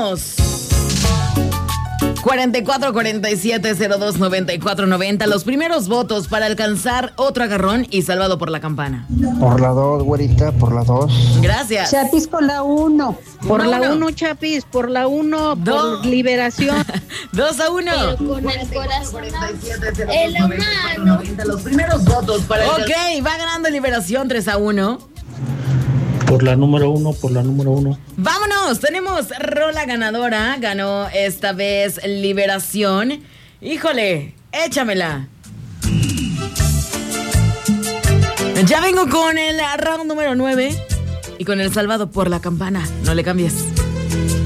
vámonos. 44-47-02-94-90. Los primeros votos para alcanzar otro agarrón y salvado por la campana. Por la 2, güerita, por la 2. Gracias. Chapis con la 1. Por la 1, Chapis, por la 1, por liberación. 2-1. Con el corazón en la mano. Los primeros votos para Ok, va ganando Liberación 3-1. Por la número 1, por la número 1. Vámonos, tenemos rola ganadora. Ganó esta vez Liberación. Híjole, échamela. Ya vengo con el round número 9 y con el salvado por la campana. No le cambies.